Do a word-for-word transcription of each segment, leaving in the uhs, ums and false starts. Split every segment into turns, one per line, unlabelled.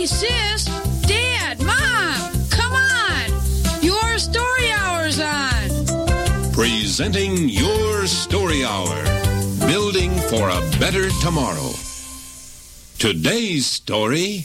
Sis, Dad, Mom, come on! Your Story Hour's on!
Presenting Your Story Hour, building for a better tomorrow. Today's story...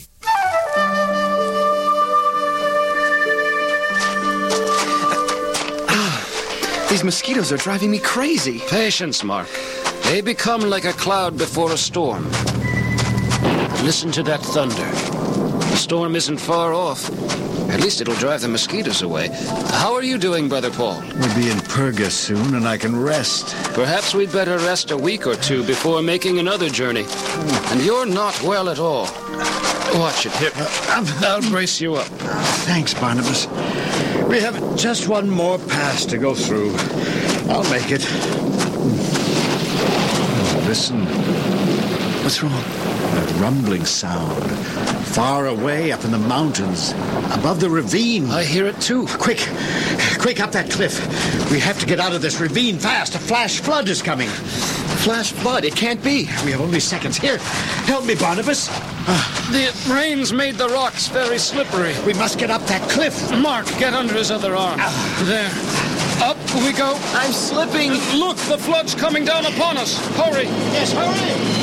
These mosquitoes are driving me crazy.
Patience, Mark. They become like a cloud before a storm. Listen to that thunder. The storm isn't far off. At least it'll drive the mosquitoes away. How are you doing, Brother Paul?
We'll be in Perga soon, and I can rest.
Perhaps we'd better rest a week or two before making another journey. And you're not well at all. Watch it. Here, I'll brace you up.
Thanks, Barnabas. We have just one more pass to go through. I'll make it. Listen.
What's wrong?
A rumbling sound. Far away up in the mountains. Above the ravine.
I hear it too.
Quick. Quick up that cliff. We have to get out of this ravine fast. A flash flood is coming.
Flash flood? It can't be.
We have only seconds. Here, help me, Barnabas.
The rain's made the rocks very slippery.
We must get up that cliff.
Mark, get under his other arm. There. Up we go.
I'm slipping.
Look, the flood's coming down upon us. Hurry.
Yes, hurry.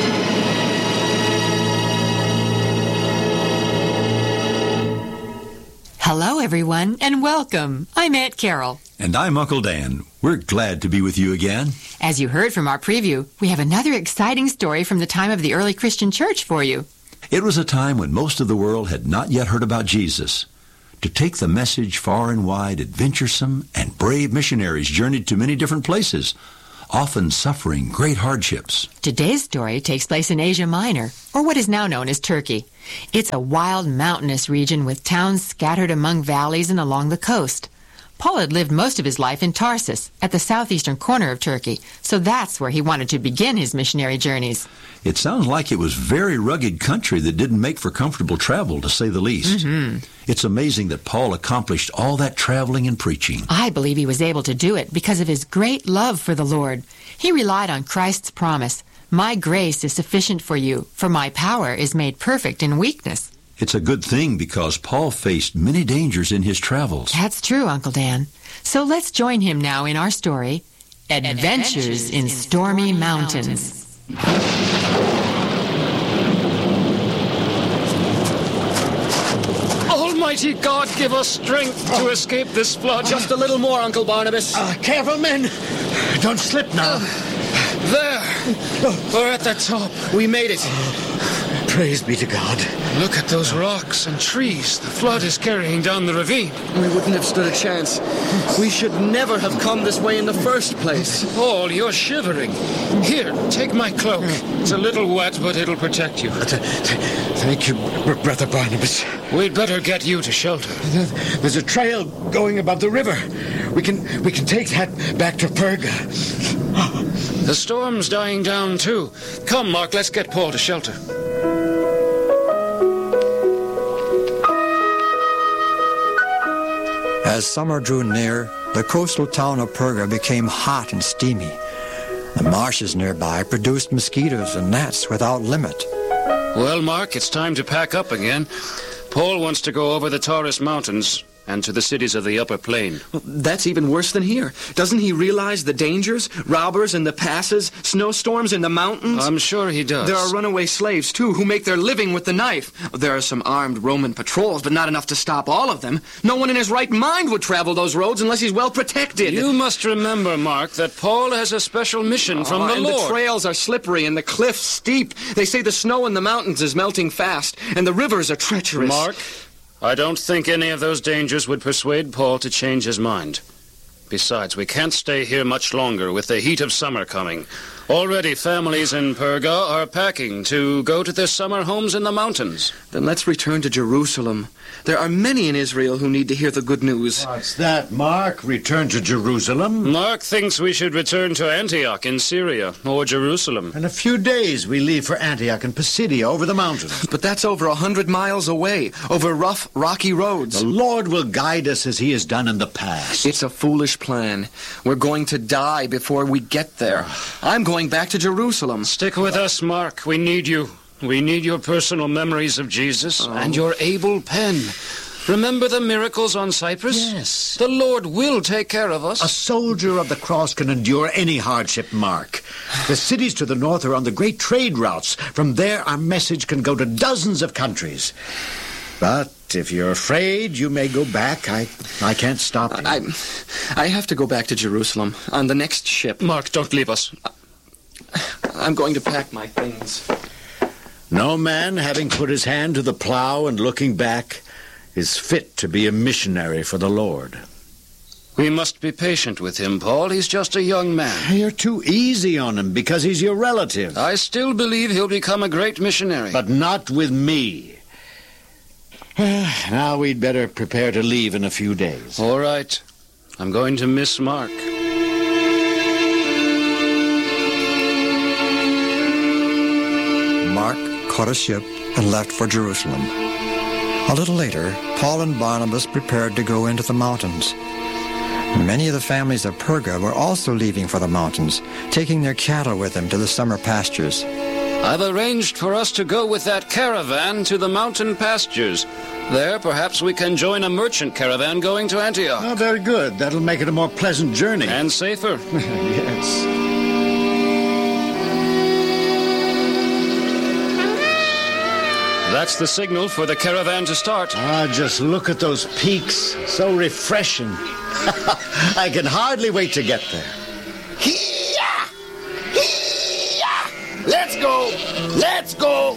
Hello, everyone, and welcome. I'm Aunt Carol.
And I'm Uncle Dan. We're glad to be with you again.
As you heard from our preview, we have another exciting story from the time of the early Christian church for you.
It was a time when most of the world had not yet heard about Jesus. To take the message far and wide, adventuresome and brave missionaries journeyed to many different places, often suffering great hardships.
Today's story takes place in Asia Minor, or what is now known as Turkey. It's a wild, mountainous region with towns scattered among valleys and along the coast. Paul had lived most of his life in Tarsus, at the southeastern corner of Turkey, so that's where he wanted to begin his missionary journeys.
It sounds like it was very rugged country that didn't make for comfortable travel, to say the least.
Mm-hmm.
It's amazing that Paul accomplished all that traveling and preaching.
I believe he was able to do it because of his great love for the Lord. He relied on Christ's promise, "My grace is sufficient for you, for my power is made perfect in weakness."
It's a good thing because Paul faced many dangers in his travels.
That's true, Uncle Dan. So let's join him now in our story, Adventures, Adventures in, in Stormy, Stormy Mountains. Mountains.
Almighty God, give us strength to escape this flood.
Just a little more, Uncle Barnabas.
Uh, careful, men. Don't slip now.
Uh, there. We're at the top.
We made it.
Praise be to God.
Look at those rocks and trees the flood is carrying down the ravine.
We wouldn't have stood a chance. We should never have come this way in the first place.
Paul, you're shivering. Here, take my cloak. It's a little wet, but it'll protect you.
Thank you, Brother Barnabas.
We'd better get you to shelter.
There's a trail going above the river. We can we can take that back to Perga.
The storm's dying down, too. Come, Mark, let's get Paul to shelter.
As summer drew near, the coastal town of Perga became hot and steamy. The marshes nearby produced mosquitoes and gnats without limit.
Well, Mark, it's time to pack up again. Paul wants to go over the Taurus Mountains and to the cities of the upper plain.
Well, that's even worse than here. Doesn't he realize the dangers? Robbers in the passes, snowstorms in the mountains?
I'm sure he does.
There are runaway slaves, too, who make their living with the knife. There are some armed Roman patrols, but not enough to stop all of them. No one in his right mind would travel those roads unless he's well protected.
You must remember, Mark, that Paul has a special mission from
oh,
the
and
Lord.
The trails are slippery and the cliffs steep. They say the snow in the mountains is melting fast, and the rivers are treacherous.
Mark, I don't think any of those dangers would persuade Paul to change his mind. Besides, we can't stay here much longer with the heat of summer coming. Already families in Perga are packing to go to their summer homes in the mountains.
Then let's return to Jerusalem. There are many in Israel who need to hear the good news.
What's that, Mark? Return to Jerusalem?
Mark thinks we should return to Antioch in Syria, or Jerusalem.
In a few days we leave for Antioch and Pisidia over the mountains.
But that's over a hundred miles away, over rough, rocky roads.
The Lord will guide us as he has done in the past.
It's a foolish plan. We're going to die before we get there. I'm going back to Jerusalem.
Stick with us, Mark. We need you. We need your personal memories of Jesus
Oh.
and your able pen. Remember the miracles on Cyprus?
Yes.
The Lord will take care of us.
A soldier of the cross can endure any hardship, Mark. The cities to the north are on the great trade routes. From there, our message can go to dozens of countries. But if you're afraid you may go back, I, I can't stop you.
I, I have to go back to Jerusalem on the next ship.
Mark, don't leave us.
I'm going to pack my things.
No man, having put his hand to the plow and looking back, is fit to be a missionary for the Lord.
We must be patient with him, Paul. He's just a young man.
You're too easy on him because he's your relative.
I still believe he'll become a great missionary.
But not with me. Now we'd better prepare to leave in a few days.
All right. I'm going to miss Mark.
Mark caught a ship and left for Jerusalem. A little later, Paul and Barnabas prepared to go into the mountains. Many of the families of Perga were also leaving for the mountains, taking their cattle with them to the summer pastures.
I've arranged for us to go with that caravan to the mountain pastures. There, perhaps we can join a merchant caravan going to Antioch.
Oh, very good. That'll make it a more pleasant journey.
And safer.
Yes.
That's the signal for the caravan to start.
Ah, just look at those peaks. So refreshing. I can hardly wait to get there.
Hee-yah! Hee-yah! Let's go! Let's go!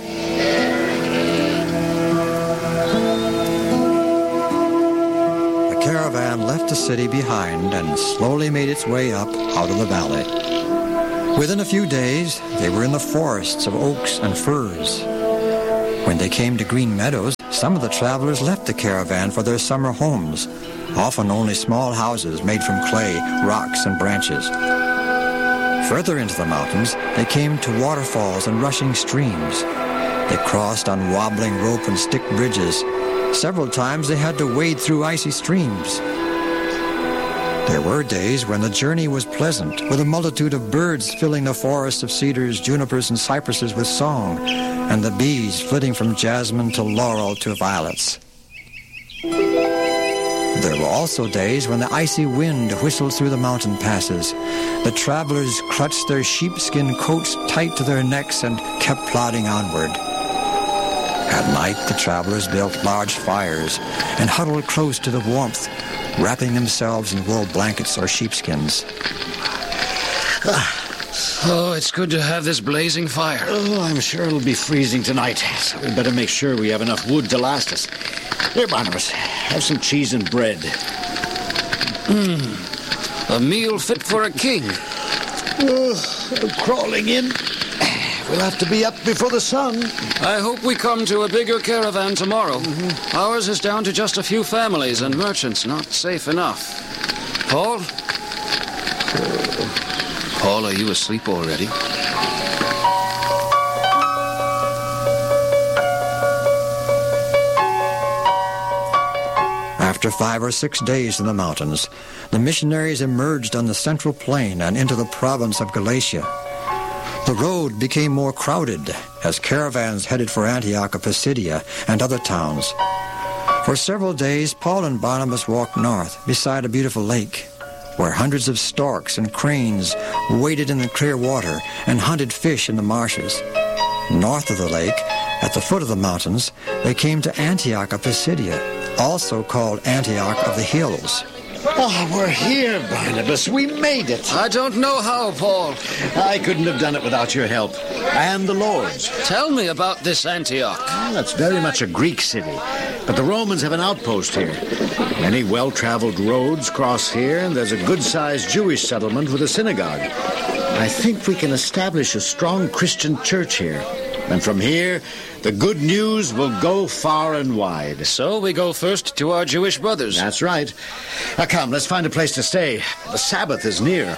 The caravan left the city behind and slowly made its way up out of the valley. Within a few days, they were in the forests of oaks and firs. When they came to green meadows, some of the travelers left the caravan for their summer homes, often only small houses made from clay, rocks, and branches. Further into the mountains, they came to waterfalls and rushing streams. They crossed on wobbling rope and stick bridges. Several times they had to wade through icy streams. There were days when the journey was pleasant, with a multitude of birds filling the forests of cedars, junipers, and cypresses with song, and the bees flitting from jasmine to laurel to violets. There were also days when the icy wind whistled through the mountain passes. The travelers clutched their sheepskin coats tight to their necks and kept plodding onward. At night, the travelers built large fires and huddled close to the warmth, wrapping themselves in wool blankets or sheepskins.
Oh, it's good to have this blazing fire.
Oh, I'm sure it'll be freezing tonight, so we better make sure we have enough wood to last us. Here, Barnabas, have some cheese and bread.
Mmm, a meal fit for a king.
Oh, crawling in. We'll have to be up before the sun.
I hope we come to a bigger caravan tomorrow. Mm-hmm. Ours is down to just a few families and merchants, not safe enough. Paul? Paul, are you asleep already?
After five or six days in the mountains, the missionaries emerged on the central plain and into the province of Galatia. The road became more crowded as caravans headed for Antioch of Pisidia and other towns. For several days, Paul and Barnabas walked north beside a beautiful lake, where hundreds of storks and cranes waded in the clear water and hunted fish in the marshes. North of the lake, at the foot of the mountains, they came to Antioch of Pisidia, also called Antioch of the Hills.
Oh, we're here, Barnabas. We made it.
I don't know how, Paul.
I couldn't have done it without your help. And the Lord's.
Tell me about this Antioch.
Well, it's very much a Greek city, but the Romans have an outpost here. Many well-traveled roads cross here, and there's a good-sized Jewish settlement with a synagogue. I think we can establish a strong Christian church here. And from here, the good news will go far and wide.
So we go first to our Jewish brothers.
That's right. Now come, let's find a place to stay. The Sabbath is near.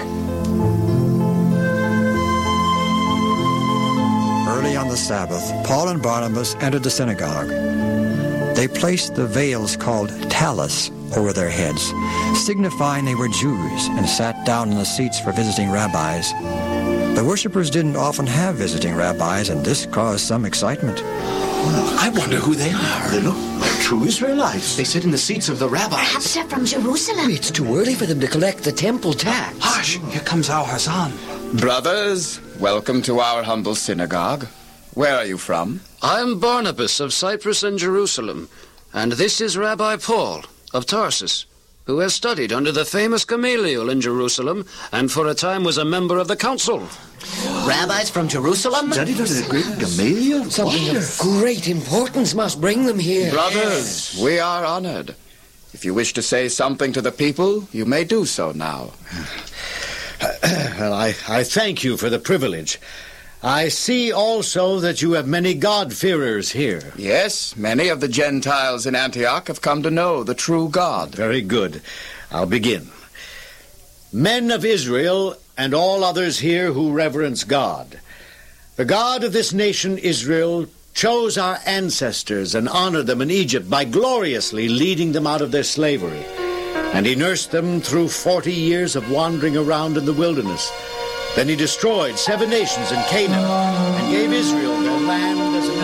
Early on the Sabbath, Paul and Barnabas entered the synagogue. They placed the veils called tallis over their heads, signifying they were Jews, and sat down in the seats for visiting rabbis. The worshippers didn't often have visiting rabbis, and this caused some excitement.
I wonder who they are. They look like true Israelites.
They sit in the seats of the rabbis.
Perhaps they're from Jerusalem.
It's too early for them to collect the temple tax.
Hush! Here comes our Hassan.
Brothers, welcome to our humble synagogue. Where are you from?
I'm Barnabas of Cyprus and Jerusalem, and this is Rabbi Paul of Tarsus, who has studied under the famous Gamaliel in Jerusalem and for a time was a member of the council.
Rabbis from Jerusalem?
Studied under the great Gamaliel?
Something of great importance must bring them here.
Brothers, we are honored. If you wish to say something to the people, you may do so now.
Well, I, I thank you for the privilege. I see also that you have many God-fearers here.
Yes, many of the Gentiles in Antioch have come to know the true God.
Very good. I'll begin. Men of Israel and all others here who reverence God, the God of this nation, Israel, chose our ancestors and honored them in Egypt by gloriously leading them out of their slavery. And he nursed them through forty years of wandering around in the wilderness. Then he destroyed seven nations in Canaan and gave Israel their land as an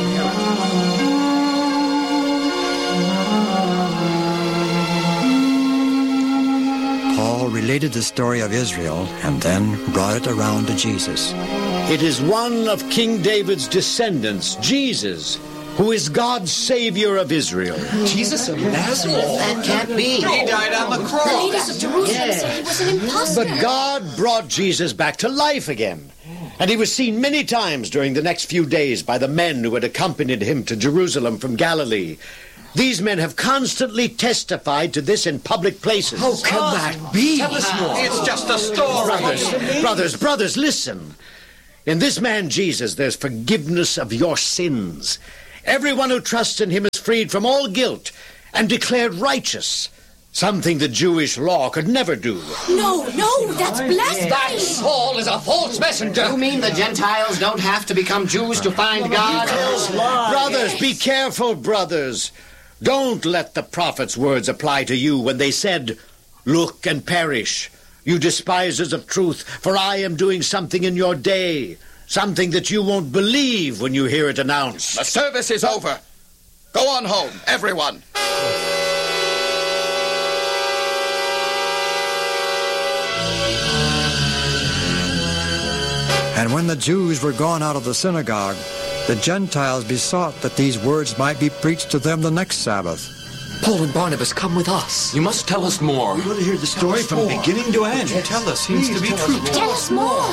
inheritance.
Paul related the story of Israel and then brought it around to Jesus.
It is one of King David's descendants, Jesus, who is God's Savior of Israel.
Jesus of Nazareth?
That can't be.
He died on the cross.
The leaders of Jerusalem
Yes.
said he was an impostor.
But God brought Jesus back to life again. And he was seen many times during the next few days by the men who had accompanied him to Jerusalem from Galilee. These men have constantly testified to this in public places.
How can that be?
Tell us more. It's just a story.
Brothers, brothers, brothers, listen. In this man Jesus, there's forgiveness of your sins. Everyone who trusts in him is freed from all guilt and declared righteous, something the Jewish law could never do.
No, no, that's blasphemy.
That Saul is a false messenger. You mean the Gentiles don't have to become Jews to find God?
Brothers, be careful, brothers. Don't let the prophet's words apply to you when they said, "Look and perish, you despisers of truth, for I am doing something in your day, something that you won't believe when you hear it announced."
The service is over. Go on home, everyone.
And when the Jews were gone out of the synagogue, the Gentiles besought that these words might be preached to them the next Sabbath.
Paul and Barnabas, come with us. You must tell us more.
We want to hear the story from beginning to end.
Tell us. Seems to be true.
Tell us more.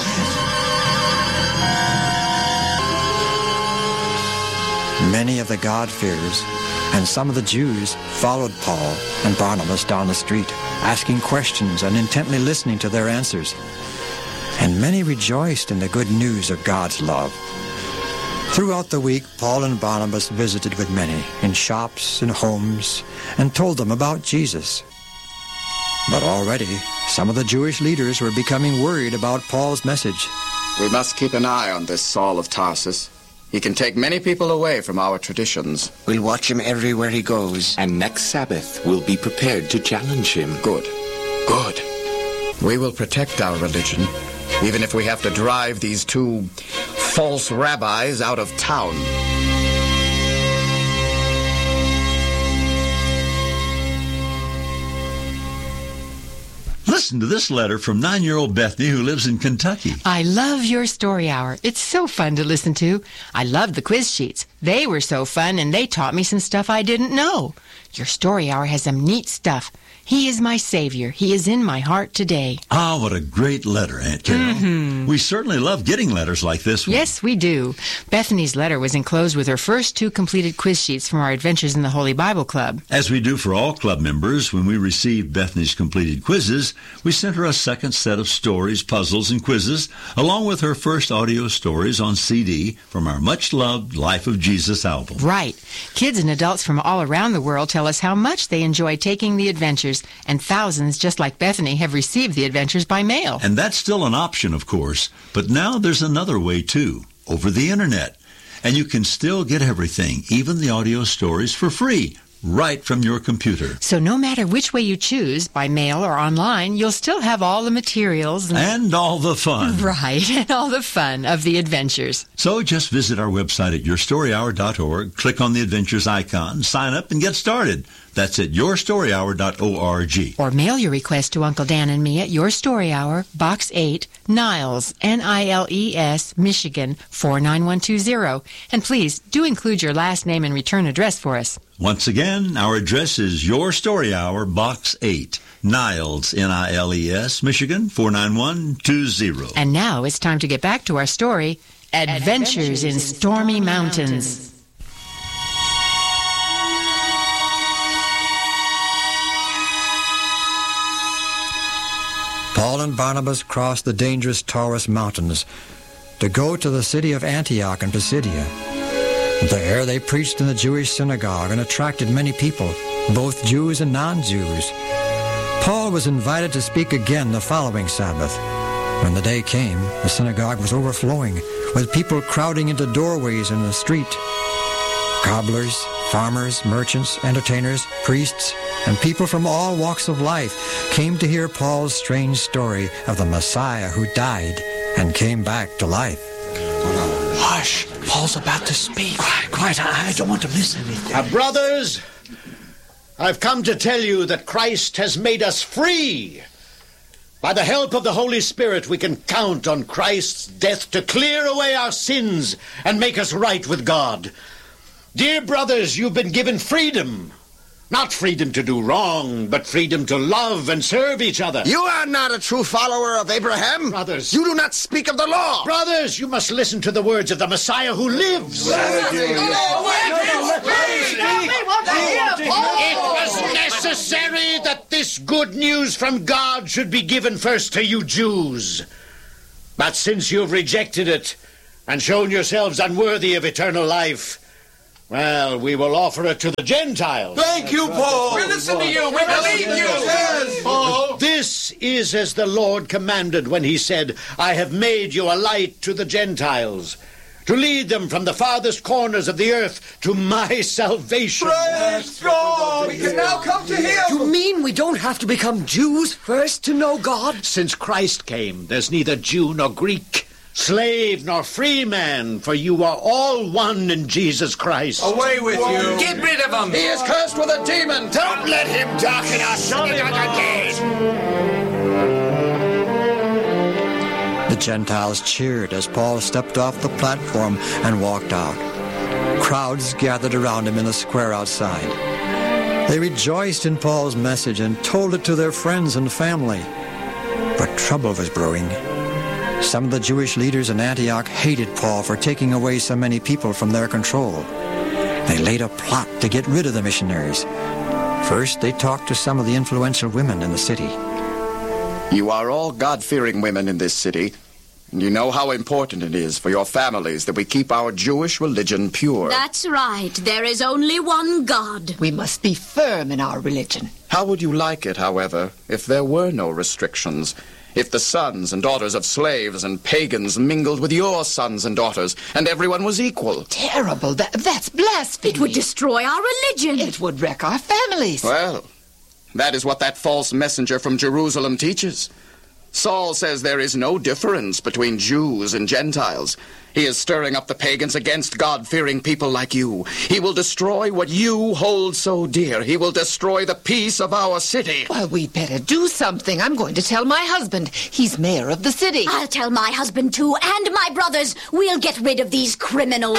Many of the God-fearers and some of the Jews followed Paul and Barnabas down the street, asking questions and intently listening to their answers. And many rejoiced in the good news of God's love. Throughout the week, Paul and Barnabas visited with many in shops and homes and told them about Jesus. But already, some of the Jewish leaders were becoming worried about Paul's message.
We must keep an eye on this Saul of Tarsus. He can take many people away from our traditions.
We'll watch him everywhere he goes.
And next Sabbath, we'll be prepared to challenge him.
Good. Good. We will protect our religion, even if we have to drive these two false rabbis out of town.
Listen to this letter from nine-year-old Bethany, who lives in Kentucky.
I love your story hour. It's so fun to listen to. I loved the quiz sheets. They were so fun, and they taught me some stuff I didn't know. Your story hour has some neat stuff. He is my Savior. He is in my heart today.
Ah, what a great letter, Aunt Carol.
Mm-hmm.
We certainly love getting letters like this one.
Yes, we do. Bethany's letter was enclosed with her first two completed quiz sheets from our Adventures in the Holy Bible Club.
As we do for all club members, when we received Bethany's completed quizzes, we sent her a second set of stories, puzzles, and quizzes, along with her first audio stories on C D from our much-loved Life of Jesus album.
Right. Kids and adults from all around the world tell us how much they enjoy taking the adventures, and thousands, just like Bethany, have received the adventures by mail.
And that's still an option, of course, but now there's another way, too, over the Internet. And you can still get everything, even the audio stories, for free, right from your computer.
So no matter which way you choose, by mail or online, you'll still have all the materials and,
and all the fun.
Right, and all the fun of the adventures.
So just visit our website at your story hour dot org, click on the adventures icon, sign up, and get started. That's at your story hour dot org.
Or mail your request to Uncle Dan and me at Your Story Hour, Box eight, Niles, N I L E S, Michigan, four nine one two zero. And please, do include your last name and return address for us.
Once again, our address is Your Story Hour, Box eight, Niles, N I L E S, Michigan, four nine one two zero.
And now it's time to get back to our story, Adventures, Adventures in Stormy, Stormy Mountains. Mountains.
Paul and Barnabas crossed the dangerous Taurus Mountains to go to the city of Antioch in Pisidia. There they preached in the Jewish synagogue and attracted many people, both Jews and non-Jews. Paul was invited to speak again the following Sabbath. When the day came, the synagogue was overflowing, with people crowding into doorways in the street. Cobblers, farmers, merchants, entertainers, priests, and people from all walks of life came to hear Paul's strange story of the Messiah who died and came back to life.
Hush! Paul's about to speak. Quiet, quiet. I, I don't want to miss anything.
Uh, brothers, I've come to tell you that Christ has made us free. By the help of the Holy Spirit, we can count on Christ's death to clear away our sins and make us right with God. Dear brothers, you've been given freedom. Not freedom to do wrong, but freedom to love and serve each other.
You are not a true follower of Abraham.
Brothers.
You do not speak of the law.
Brothers, you must listen to the words of the Messiah who lives. It was necessary that this good news from God should be given first to you Jews. But since you've rejected it and shown yourselves unworthy of eternal life, well, we will offer it to the Gentiles.
Thank you, Paul.
We listen to you. We believe you. Yes, Paul. This is as the Lord commanded when he said, I have made you a light to the Gentiles, to lead them from the farthest corners of the earth to my salvation.
Praise God. We can now come to him.
You mean we don't have to become Jews first to know God?
Since Christ came, there's neither Jew nor Greek, slave nor free man, for you are all one in Jesus Christ.
Away with you.
Get rid of him.
He is cursed with a demon. Don't let him darken our synagogue again.
The Gentiles cheered as Paul stepped off the platform and walked out. Crowds gathered around him in the square outside. They rejoiced in Paul's message and told it to their friends and family. But trouble was brewing. Some of the Jewish leaders in Antioch hated Paul for taking away so many people from their control. They laid a plot to get rid of the missionaries. First, they talked to some of the influential women in the city.
You are all God-fearing women in this city, and you know how important it is for your families that we keep our Jewish religion pure.
That's right. There is only one God.
We must be firm in our religion.
How would you like it, however, if there were no restrictions? If the sons and daughters of slaves and pagans mingled with your sons and daughters, and everyone was equal?
Terrible. That, that's blasphemy.
It would destroy our religion.
It would wreck our families.
Well, that is what that false messenger from Jerusalem teaches. Saul says there is no difference between Jews and Gentiles. He is stirring up the pagans against God-fearing people like you. He will destroy what you hold so dear. He will destroy the peace of our city.
Well, we'd better do something. I'm going to tell my husband. He's mayor of the city.
I'll tell my husband, too, and my brothers. We'll get rid of these criminals.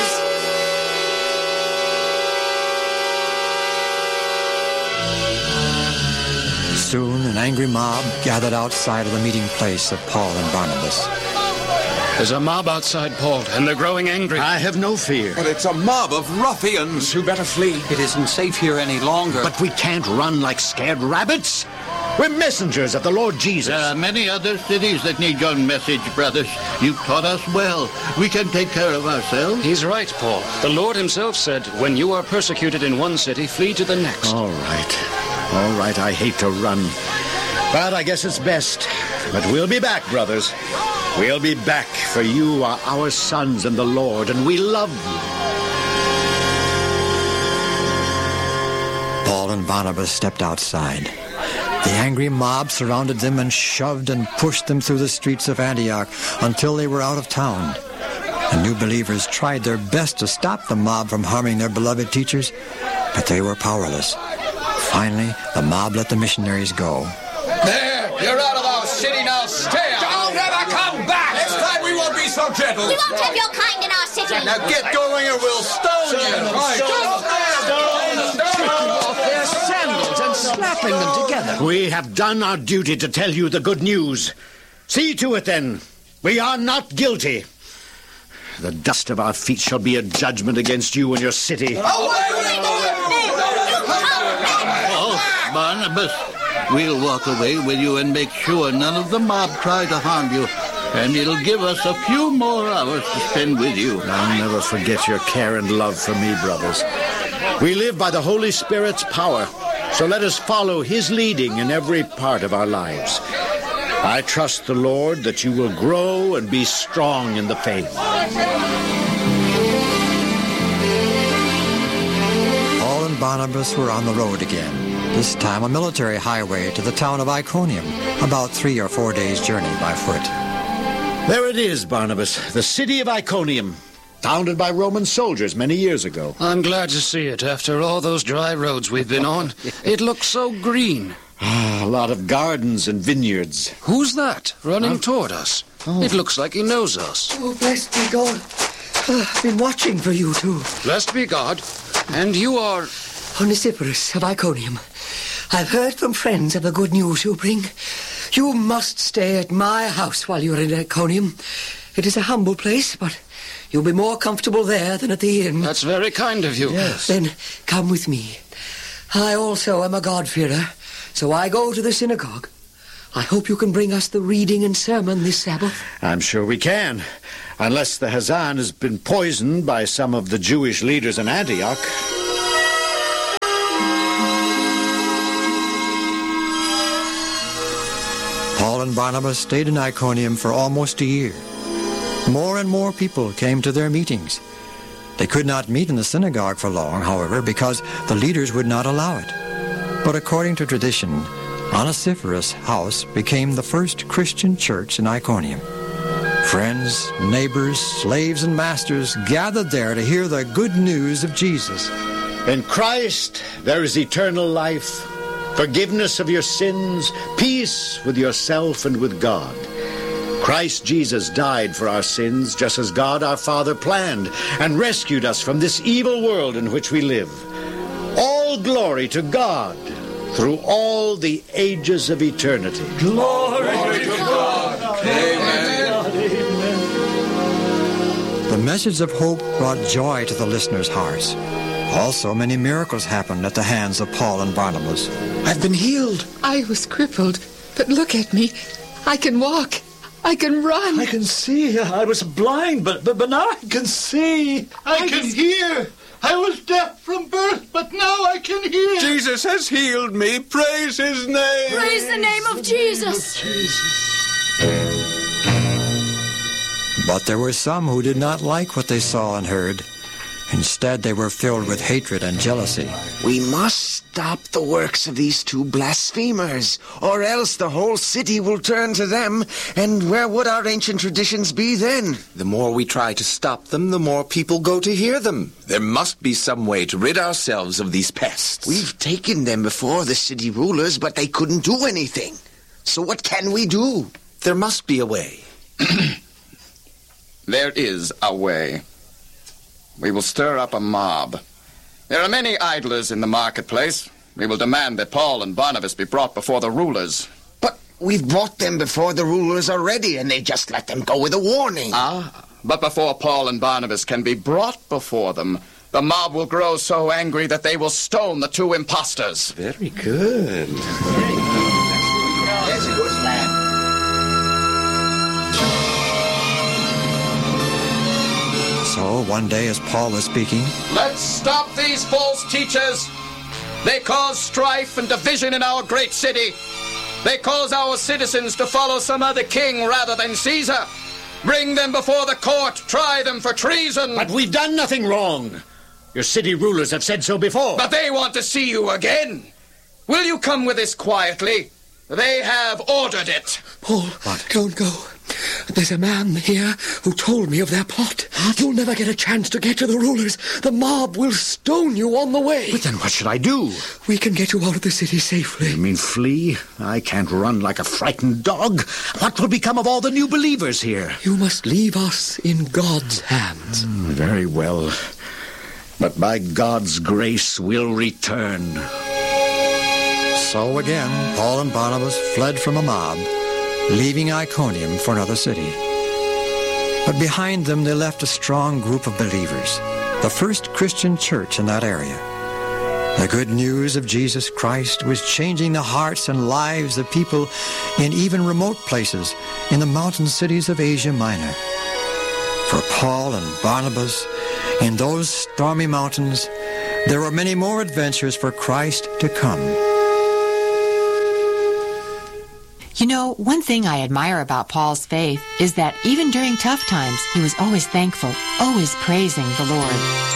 Soon, an angry mob gathered outside of the meeting place of Paul and Barnabas.
There's a mob outside, Paul, and they're growing angry.
I have no fear.
But it's a mob of ruffians who better flee.
It isn't safe here any longer.
But we can't run like scared rabbits. We're messengers of the Lord Jesus.
There are many other cities that need your message, brothers. You've taught us well. We can take care of ourselves.
He's right, Paul. The Lord himself said, when you are persecuted in one city, flee to the next.
All right. All right, I hate to run. But I guess it's best. But we'll be back, brothers. We'll be back, for you are our sons in the Lord, and we love you.
and Barnabas stepped outside. The angry mob surrounded them and shoved and pushed them through the streets of Antioch until they were out of town. The new believers tried their best to stop the mob from harming their beloved teachers, but they were powerless. Finally, the mob let the missionaries go.
There! You're out of our city now. Stay out!
Don't ever come back! Next time we won't be so gentle.
We won't have your kind in our city.
Now get going or we'll stone you. Right.
Stone them off their sandals and slapping them together.
We have done our duty to tell you the good news. See to it, then. We are not guilty. The dust of our feet shall be a judgment against you and your city.
Oh, Barnabas, we'll walk away with you and make sure none of the mob try to harm you. And it'll give us a few more hours to spend with you.
I'll never forget your care and love for me, brothers. We live by the Holy Spirit's power, so let us follow His leading in every part of our lives. I trust the Lord that you will grow and be strong in the faith.
Paul and Barnabas were on the road again, this time a military highway to the town of Iconium, about three or four days' journey by foot.
There it is, Barnabas, the city of Iconium, founded by Roman soldiers many years ago.
I'm glad to see it after all those dry roads we've been on. It looks so green.
Ah, a lot of gardens and vineyards.
Who's that running huh? toward us?
Oh.
It looks like he knows us.
Oh, blessed be God. Uh, I've been watching for you, too.
Blessed be God. And you are...
Onesiphorus of Iconium. I've heard from friends of the good news you bring. You must stay at my house while you're in Iconium. It is a humble place, but you'll be more comfortable there than at the inn.
That's very kind of you.
Yes. Then come with me. I also am a God-fearer, so I go to the synagogue. I hope you can bring us the reading and sermon this Sabbath.
I'm sure we can, unless the Hazan has been poisoned by some of the Jewish leaders in Antioch.
Paul and Barnabas stayed in Iconium for almost a year. More and more people came to their meetings. They could not meet in the synagogue for long, however, because the leaders would not allow it. But according to tradition, Onesiphorus' house became the first Christian church in Iconium. Friends, neighbors, slaves, and masters gathered there to hear the good news of Jesus.
In Christ there is eternal life, forgiveness of your sins, peace with yourself and with God. Christ Jesus died for our sins, just as God our Father planned, and rescued us from this evil world in which we live. All glory to God through all the ages of eternity.
Glory, glory to God. God.
Amen. Amen. The message of hope brought joy to the listeners' hearts. Also, many miracles happened at the hands of Paul and Barnabas.
I've been healed. I was crippled, but look at me. I can walk. I can run.
I can see. I was blind, but but, but now I can see.
I, I can, can hear. I was deaf from birth, but now I can hear.
Jesus has healed me. Praise His name.
Praise the name of Jesus.
But there were some who did not like what they saw and heard. Instead, they were filled with hatred and jealousy.
We must stop the works of these two blasphemers, or else the whole city will turn to them, and where would our ancient traditions be then?
The more we try to stop them, the more people go to hear them. There must be some way to rid ourselves of these pests.
We've taken them before the city rulers, but they couldn't do anything. So what can we do?
There must be a way.
There is a way. We will stir up a mob. There are many idlers in the marketplace. We will demand that Paul and Barnabas be brought before the rulers.
But we've brought them before the rulers already, and they just let them go with a warning.
Ah, but before Paul and Barnabas can be brought before them, the mob will grow so angry that they will stone the two impostors.
Very good. Very good.
That's a good plan.
So, one day as Paul was speaking,
"Let's stop these false teachers. They cause strife and division in our great city. They cause our citizens to follow some other king rather than Caesar. Bring them before the court. Try them for treason."
But we've done nothing wrong. Your city rulers have said so before.
But they want to see you again. Will you come with us quietly? They have ordered it.
Paul, what? Don't go. There's a man here who told me of their plot. What? You'll never get a chance to get to the rulers. The mob will stone you on the way.
But then what should I do?
We can get you out of the city safely.
You mean flee? I can't run like a frightened dog. What will become of all the new believers here?
You must leave us in God's hands.
Mm, very well. But by God's grace we'll return.
So again, Paul and Barnabas fled from a mob, leaving Iconium for another city. But behind them they left a strong group of believers, the first Christian church in that area. The good news of Jesus Christ was changing the hearts and lives of people in even remote places in the mountain cities of Asia Minor. For Paul and Barnabas, in those stormy mountains, there were many more adventures for Christ to come.
You know, one thing I admire about Paul's faith is that even during tough times, he was always thankful, always praising the Lord.